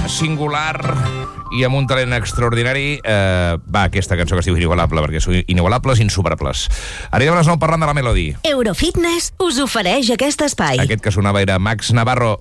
singular i amb un talent extraordinari. Va, aquesta cançó que es diu Inigualable, perquè són inigualables, insuperables. Arribem a les 9 parlant de la Melody. Eurofitness us ofereix aquest espai. Aquest que sonava era Max Navarro.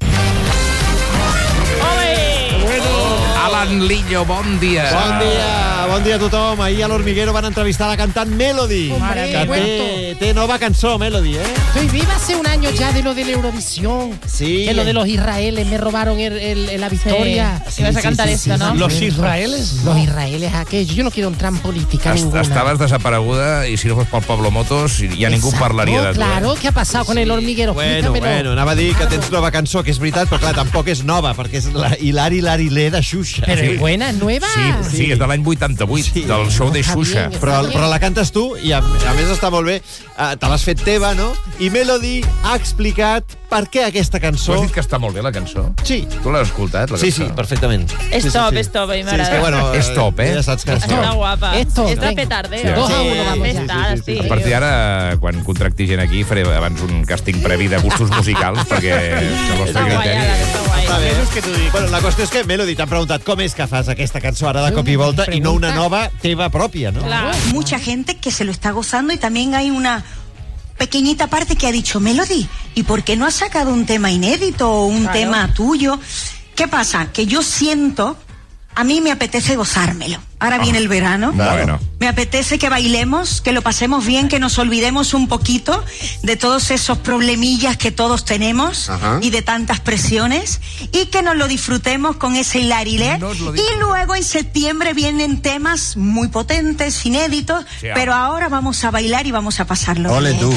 Alan Lillo, bon dia. Bon dia a tothom. Ahir a l'Hormiguero van entrevistar la cantant Melody, que té nova cançó, Melody, Sí, viva hace un año ya de lo de la Eurovisión. Sí. Que lo de los israeles, me robaron la victoria. Sí, vas a cantar esto, ¿no? ¿Los israeles? Los israeles, aquellos. Yo no quiero entrar en política ninguna. Estaves desapareguda i si no fos pel Pablo Motos ja ningú parlaria de tu. Claro, ¿qué ha pasado con el Hormiguero? Bueno, anava a dir que tens nova cançó, que és veritat, però clar, tampoc és nova, perquè és la Hilari Larilé de Xuxa. Pero es buena, es nueva. Sí, és de l'any 88, del show de Xuxa. Però la cantes tu i a més està molt bé. Te l'has fet teva, no? I Melody ha explicat per què aquesta cançó... Tu has dit que està molt bé, la cançó? Sí. Tu l'has escoltat, la cançó? Sí, perfectament. És top, a mi m'agrada. És top, Ja saps que és top. Està guapa. És top. És de petardeo. 2-1, vamos. Sí. A partir d'ara, quan contracti gent aquí, faré abans un càsting previ de gustos musicals, perquè el vostre criteri... Està bé. Bueno, la qüestió és que Melody t'ha preguntat com és que fas aquesta cançó ara de cop i volta i no una nova teva pròpia, no? Mucha gente que se lo está gozando y también hay una pequeñita parte que ha dicho, Melody, ¿y por qué no has sacado un tema inédito o un tema tuyo? ¿Qué pasa? Que yo siento, a mí me apetece gozármelo. Ahora viene el verano. Bueno. Me apetece que bailemos, que lo pasemos bien, que nos olvidemos un poquito de todos esos problemillas que todos tenemos y de tantas presiones y que nos lo disfrutemos con ese hilarilé. Y luego en septiembre vienen temas muy potentes, inéditos, pero ahora vamos a bailar y vamos a pasarlo bien. Ole tú.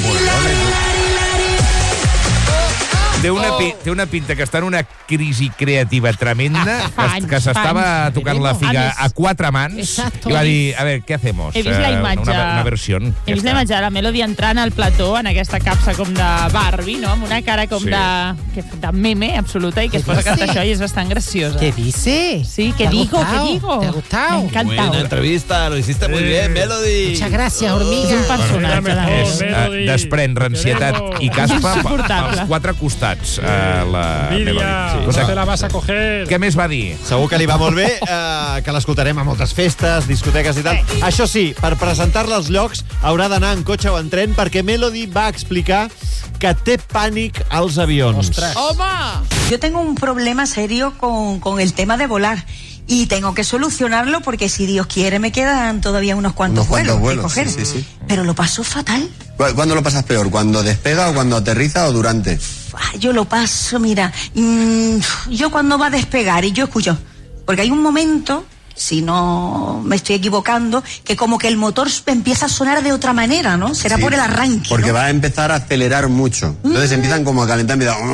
Té una pinta que està en una crisi creativa tremenda, que s'estava tocant la figa a 4 mans i va dir, a veure, què hacemos? He vist la imatge. Una versió. He vist la imatge de la Melody entrant al plató en aquesta capsa com de Barbie, no? Amb una cara com de meme absoluta i que es posa a cantar això i és bastant graciosa. ¿Qué dice? Sí, ¿qué digo? ¿Te ha gustado? Me ha encantado. Buena entrevista, lo hiciste muy bien, Melody. Muchas gracias, hormiga. És un personatge. Desprèn rancietat i caspa pels 4 costats. La Melody. No te la vas a coger. Què més va dir? Segur que li va molt bé, que l'escoltarem a moltes festes, discoteques i tal. Això sí, per presentar-la als llocs haurà d'anar en cotxe o en tren, perquè Melody va explicar que té pànic als avions. Yo tengo un problema serio con el tema de volar. Y tengo que solucionarlo porque si Dios quiere me quedan todavía unos cuantos vuelos que coger. Sí. Pero lo paso fatal. ¿Cuándo lo pasas peor? ¿Cuando despega o cuando aterriza o durante? Yo lo paso, mira, yo cuando va a despegar y yo escucho, porque hay un momento, si no me estoy equivocando, que como que el motor empieza a sonar de otra manera, ¿no? Será por el arranque, porque ¿no? va a empezar a acelerar mucho. Entonces empiezan como a calentar,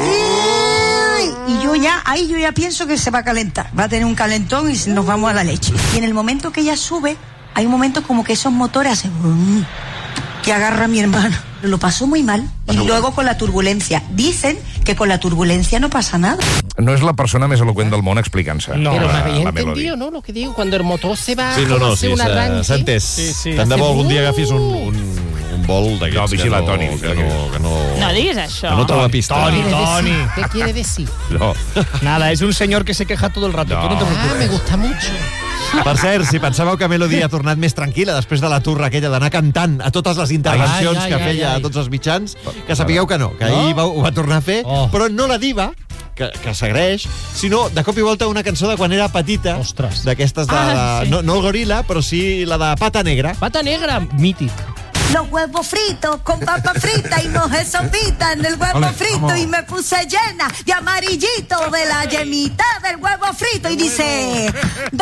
y yo ya pienso que se va a calentar, va a tener un calentón y nos vamos a la leche. Y en el momento que ella sube, hay un momento como que esos motores hacen que agarra a mi hermano. Lo pasó muy mal. Y luego con la turbulencia. Dicen que con la turbulencia no pasa nada. No és la persona més eloqüent del món explicant-se. No, pero me habéis la Melody. entendido, ¿no? Lo que digo, cuando el motor se va a hacer un arranque. s'ha entès. Tant de bo algun dia agafis un vol d'aquests. No, vigila, Toni. No diguis això. Que no te la pista. Toni. ¿Qué quiere decir? No. Nada, es un señor que se queja todo el rato. Me gusta mucho. Per cert, si pensàveu que Melody ha tornat més tranquil·la després de la turra aquella d'anar cantant a totes les intervencions que feia a tots els mitjans, que sapigueu que no, que ahir ho va tornar a fer, però no la diva, que s'agraeix, sinó de cop i volta una cançó de quan era petita, d'aquestes de... No el gorila, però sí la de Pata Negra. Pata Negra, mític. Los huevos fritos con papa frita y mojé sopita en el huevo frito y me puse llena de amarillito de la yemita del huevo frito y dice...